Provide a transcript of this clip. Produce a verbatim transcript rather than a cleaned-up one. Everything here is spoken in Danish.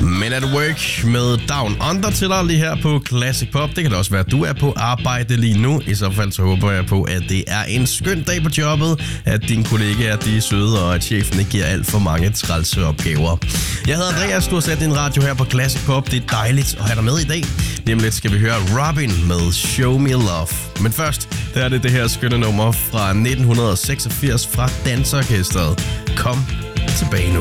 Men at work med Down Under til dig lige her på Classic Pop. Det kan da også være, at du er på arbejde lige nu. I så fald så håber jeg på, at det er en skøn dag på jobbet, at dine kollegaer de er søde, og at chefen ikke giver alt for mange trælse opgaver. Jeg hedder Andreas, du har sat din radio her på Classic Pop. Det er dejligt at have dig med i dag. Lige om lidt skal vi høre Robin med Show Me Love. Men først, der er det det her skønne nummer fra nitten seksogfirs fra Dansorkestret. Kom tilbage nu.